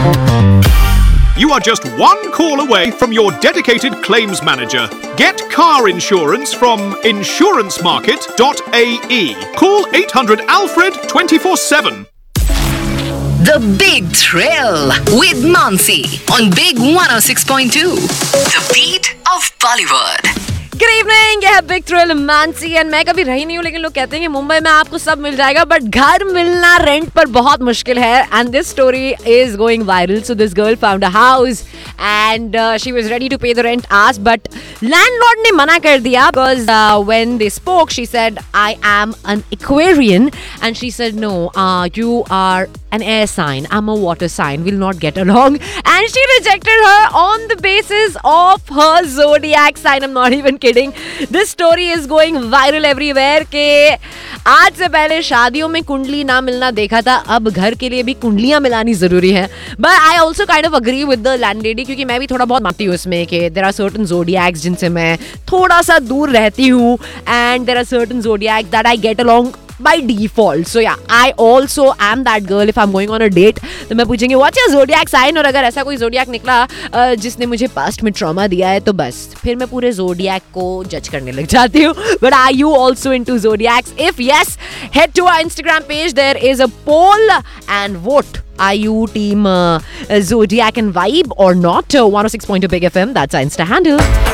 You are just one call away from your dedicated claims manager. Get car insurance from insurancemarket.ae. Call 800 Alfred 24/7. The Big Thrill with Mansi on Big 106.2. The beat of Bollywood. Good evening, यह है big thrill Mansi and मैं कभी रही नहीं हूँ, लेकिन लोग कहते हैं कि मुंबई में आपको सब मिल जाएगा, बट घर मिलना रेंट पर बहुत मुश्किल है. And this story is going viral. So this girl found a house and she was ready to पे the rent asked, but landlord ने मना कर दिया because when they spoke she said I am N Aquarian and she said no, you are an air sign, I'm a water sign, we'll not get along, and she rejected her on the basis of her zodiac sign. I'm not even kidding. This story is going viral everywhere के आज से पहले शादियों में कुंडली ना मिलना देखा था, अब घर के लिए भी कुंडलियां मिलानी जरूरी है. But I also kind of agree with the landlady, क्योंकि मैं भी थोड़ा बहुत मानती हूँ इसमें कि there are certain zodiacs जिनसे मैं थोड़ा सा दूर रहती हूँ, and there are certain zodiacs that I get along by default. So yeah, I also am that girl. If I'm going on a date, तो मैं पूछेंगे what's your zodiac sign, और अगर ऐसा कोई zodiac निकला जिसने मुझे past में trauma दिया है, तो बस फिर मैं पूरे zodiac को जज करने लग जाती हूँ. But are you also into zodiacs? If yes, head to our Instagram page. There is a poll and vote. Are you team zodiac and vibe or not? 106.2 Big FM. That's our Insta handle.